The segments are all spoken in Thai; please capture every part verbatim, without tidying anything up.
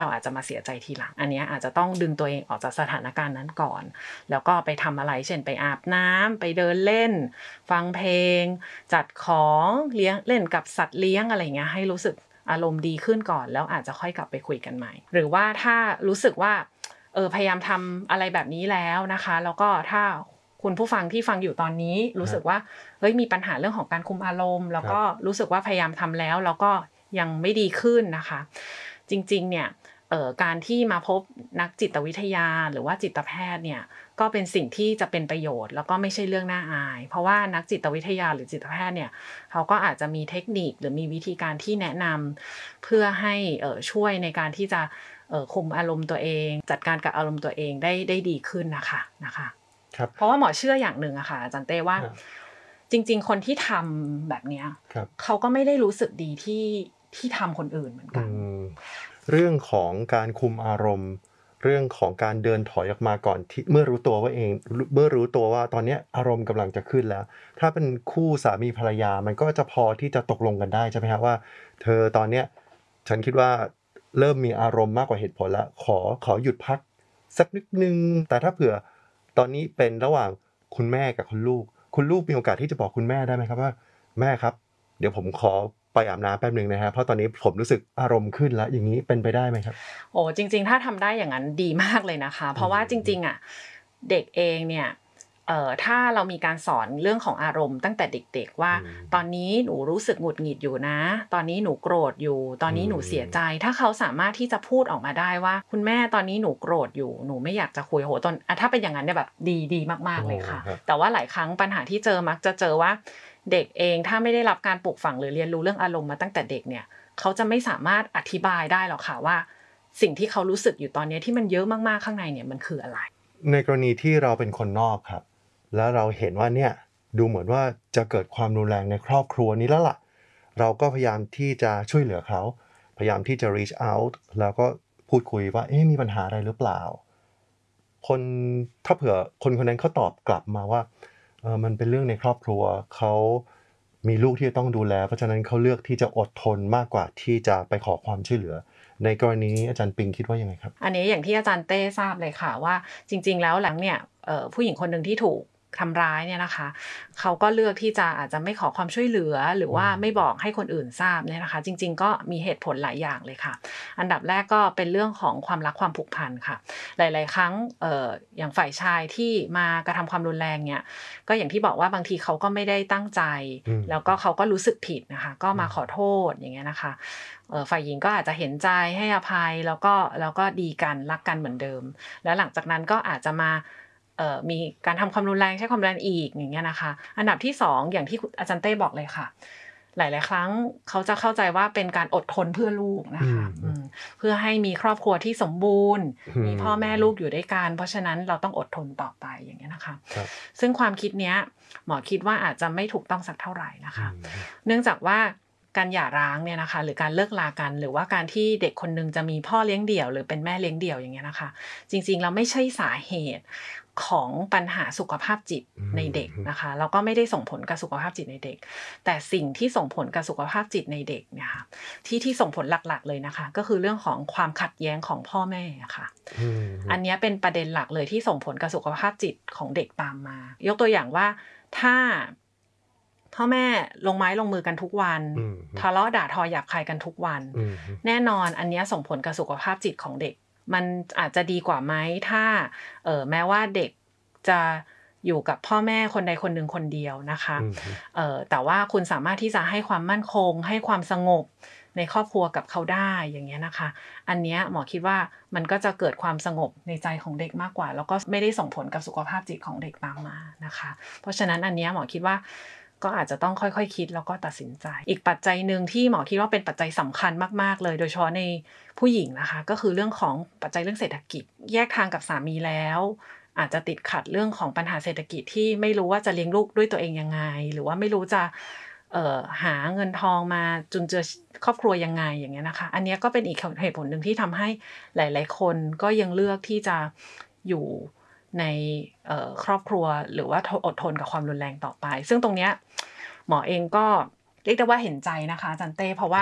เราอาจจะมาเสียใจทีหลังอันนี้อาจจะต้องดึงตัวเองออกจากสถานการณ์นั้นก่อนแล้วก็ไปทำอะไรเช่นไปอาบน้ำไปเดินเล่นฟังเพลงจัดของเลี้ยงเล่นกับสัตว์เลี้ยงอะไรเงี้ยให้รู้สึกอารมณ์ดีขึ้นก่อนแล้วอาจจะค่อยกลับไปคุยกันใหม่หรือว่าถ้ารู้สึกว่าเออพยายามทำอะไรแบบนี้แล้วนะคะแล้วก็ถ้าคุณผู้ฟังที่ฟังอยู่ตอนนี้รู้สึกว่าเฮ้ยมีปัญหาเรื่องของการคุมอารมณ์แล้วก็รู้สึกว่าพยายามทำแล้วแล้วก็ยังไม่ดีขึ้นนะคะจริงๆเนี่ยเอ่อการที่มาพบนักจิตวิทยาหรือว่าจิตแพทย์เนี่ยก็เป็นสิ่งที่จะเป็นประโยชน์แล้วก็ไม่ใช่เรื่องน่าอายเพราะว่านักจิตวิทยาหรือจิตแพทย์เนี่ยเขาก็อาจจะมีเทคนิคหรือมีวิธีการที่แนะนำเพื่อให้เอ่อช่วยในการที่จะเอ่อคุมอารมณ์ตัวเองจัดการกับอารมณ์ตัวเองได้ได้ดีขึ้นนะคะนะคะเพราะว่าหมอเชื่ออย่างนึงอะค่ะอาจารย์เต้ว่าจริงๆคนที่ทำแบบเนี้ยเขาก็ไม่ได้รู้สึกดีที่ที่ทำคนอื่นเหมือนกันเรื่องของการคุมอารมณ์เรื่องของการเดินถอยออกมาก่อนที่เมื่อรู้ตัวว่าเองเมื่อรู้ตัวว่าตอนนี้อารมณ์กำลังจะขึ้นแล้วถ้าเป็นคู่สามีภรรยามันก็จะพอที่จะตกลงกันได้ใช่ไหมครับว่าเธอตอนเนี้ยฉันคิดว่าเริ่มมีอารมณ์มากกว่าเหตุผลแล้วขอขอหยุดพักสักนิดนึงแต่ถ้าเผื่อตอนนี้เป็นระหว่างคุณแม่กับคุณลูกคุณลูกมีโอกาสที่จะบอกคุณแม่ได้ไหมครับว่าแม่ครับเดี๋ยวผมขอไปอาบน้ำแป๊บนึงนะฮะเพราะตอนนี้ผมรู้สึกอารมณ์ขึ้นแล้วอย่างนี้เป็นไปได้ไหมครับโอ้จริงๆถ้าทำได้อย่างนั้นดีมากเลยนะคะเพราะว่าจริงๆอ่ะเด็กเองเนี่ยเอ่อถ้าเรามีการสอนเรื่องของอารมณ์ตั้งแต่เด็กๆว่าตอนนี้หนูรู้สึกหงุดหงิดอยู่นะตอนนี้หนูโกรธอยู่ตอนนี้หนูเสียใจถ้าเขาสามารถที่จะพูดออกมาได้ว่าคุณแม่ตอนนี้หนูโกรธอยู่หนูไม่อยากจะคุยโหตอนถ้าเป็นอย่างนั้นเนี่ยแบบดีดีมากๆเลยค่ะแต่ว่าหลายครั้งปัญหาที่เจอมักจะเจอว่าเด็กเองถ้าไม่ได้รับการปลูกฝังหรือเรียนรู้เรื่องอารมณ์มาตั้งแต่เด็กเนี่ยเขาจะไม่สามารถอธิบายได้หรอกค่ะว่าสิ่งที่เขารู้สึกอยู่ตอนนี้ที่มันเยอะมากๆข้างในเนี่ยมันคืออะไรในกรณีที่เราเป็นคนนอกครับแล้วเราเห็นว่าเนี่ยดูเหมือนว่าจะเกิดความรุนแรงในครอบครัวนี้แล้วล่ะเราก็พยายามที่จะช่วยเหลือเขาพยายามที่จะ reach out แล้วก็พูดคุยว่าเอ๊ะมีปัญหาอะไรหรือเปล่าคนถ้าเผื่อคนคนนั้นเขาตอบกลับมาว่าเออมันเป็นเรื่องในครอบครัวเขามีลูกที่จะต้องดูแลเพราะฉะนั้นเขาเลือกที่จะอดทนมากกว่าที่จะไปขอความช่วยเหลือในกรณีนี้อาจารย์ปิงคิดว่ายังไงครับอันนี้อย่างที่อาจารย์เต้ทราบเลยค่ะว่าจริงๆแล้วหลังเนี่ยเอ่อผู้หญิงคนนึงที่ถูกทำร้ายเนี่ยนะคะเขาก็เลือกที่จะอาจจะไม่ขอความช่วยเหลือหรือว่าไม่บอกให้คนอื่นทราบเนี่ยนะคะจริงๆก็มีเหตุผลหลายอย่างเลยค่ะอันดับแรกก็เป็นเรื่องของความรักความผูกพันค่ะหลายๆครั้งเอ่ออย่างฝ่ายชายที่มากระทำความรุนแรงเนี่ยก็อย่างที่บอกว่าบางทีเขาก็ไม่ได้ตั้งใจแล้วก็เขาก็รู้สึกผิดนะคะก็มาขอโทษอย่างเงี้ยนะคะเอ่อฝ่ายหญิงก็อาจจะเห็นใจให้อภัยแล้วก็แล้วก็ดีกันรักกันเหมือนเดิมแล้วหลังจากนั้นก็อาจจะมาเอ่อมีการทำความรุนแรงใช้ความรุนแรงอีกอย่างเงี้ยนะคะอันดับที่สองอย่างที่อาจารย์เต้บอกเลยค่ะหลายๆครั้งเขาจะเข้าใจว่าเป็นการอดทนเพื่อลูกนะคะเพื่อให้มีครอบครัวที่สมบูรณ์มีพ่อแม่ลูกอยู่ด้วยกันเพราะฉะนั้นเราต้องอดทนต่อไปอย่างเงี้ยนะคะซึ่งความคิดเนี้ยหมอคิดว่าอาจจะไม่ถูกต้องสักเท่าไหร่นะคะเนื่องจากว่าการหย่าร้างเนี่ยนะคะหรือการเลิกลากันหรือว่าการที่เด็กคนนึงจะมีพ่อเลี้ยงเดี่ยวหรือเป็นแม่เลี้ยงเดี่ยวอย่างเงี้ยนะคะจริงๆแล้วไม่ใช่สาเหตุของปัญหาสุขภาพจิตในเด็กนะคะแล้วก็ไม่ได้ส่งผลกับสุขภาพจิตในเด็กแต่สิ่งที่ส่งผลกับสุขภาพจิตในเด็กเนี่ยค่ะที่ที่ส่งผลหลักๆเลยนะคะก็คือเรื่องของความขัดแย้งของพ่อแม่ค่ะอันนี้เป็นประเด็นหลักเลยที่ส่งผลกับสุขภาพจิตของเด็กตามมายกตัวอย่างว่าถ้าพ่อแม่ลงไม้ลงมือกันทุกวันทะเลาะด่าทอหยาบคายกันทุกวันแน่นอนอันนี้ส่งผลกับสุขภาพจิตของเด็กมันอาจจะดีกว่าไหมถ้าเอ่อแม้ว่าเด็กจะอยู่กับพ่อแม่คนใดคนหนึ่งคนเดียวนะคะเอ่อแต่ว่าคุณสามารถที่จะให้ความมั่นคงให้ความสงบในครอบครัวกับเขาได้อย่างเงี้ยนะคะอันเนี้ยหมอคิดว่ามันก็จะเกิดความสงบในใจของเด็กมากกว่าแล้วก็ไม่ได้ส่งผลกับสุขภาพจิตของเด็กตามมานะคะเพราะฉะนั้นอันเนี้ยหมอคิดว่าก็อาจจะต้องค่อยๆคิดแล้วก็ตัดสินใจอีกปัจจัยนึงที่หมอคิดว่าเป็นปัจจัยสำคัญมากๆเลยโดยเฉพาะในผู้หญิงนะคะก็คือเรื่องของปัจจัยเรื่องเศรษฐกิจแยกทางกับสามีแล้วอาจจะติดขัดเรื่องของปัญหาเศรษฐกิจที่ไม่รู้ว่าจะเลี้ยงลูกด้วยตัวเองยังไงหรือว่าไม่รู้จะเอ่อหาเงินทองมาจุนเจือครอบครัวยังไงอย่างเงี้ยนะคะอันนี้ก็เป็นอีกเหตุผลนึงที่ทำให้หลายๆคนก็ยังเลือกที่จะอยู่ในเอ่อครอบครัวหรือว่าอดทนกับความรุนแรงต่อไปซึ่งตรงเนี้ยหมอเองก็เรียกได้ว่าเห็นใจนะคะอาจารย์เต้เพราะว่า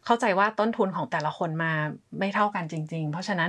เข้าใจว่าต้นทุนของแต่ละคนมาไม่เท่ากันจริงๆเพราะฉะนั้น